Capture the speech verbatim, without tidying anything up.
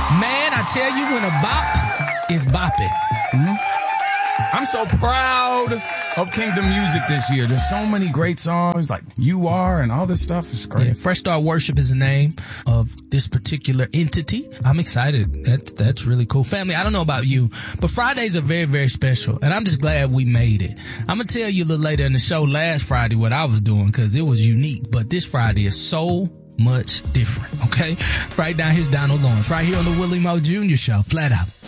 Man, I tell you, when a bop is bopping. Mm-hmm. I'm so proud of Kingdom Music this year. There's so many great songs like You Are and all this stuff. It's great. Yeah, Fresh Start Worship is the name of this particular entity. I'm excited. That's, that's really cool. Family, I don't know about you, but Fridays are very, very special. And I'm just glad we made it. I'm going to tell you a little later in the show last Friday what I was doing because it was unique. But this Friday is so much different. Okay? Right now, here's Donald Lawrence right here on the Willie Moore Junior Show. Flat Out.